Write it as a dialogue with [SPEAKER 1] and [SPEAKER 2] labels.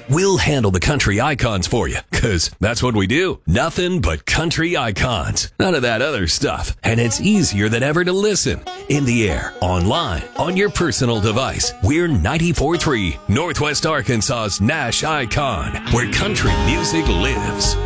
[SPEAKER 1] We'll handle the country icons for you, 'cause that's what we do. Nothing but country icons. None of that other stuff. And it's easier than ever to listen. In the air, online, on your personal device. We're 94.3, Northwest Arkansas's Nash Icon, where country music lives.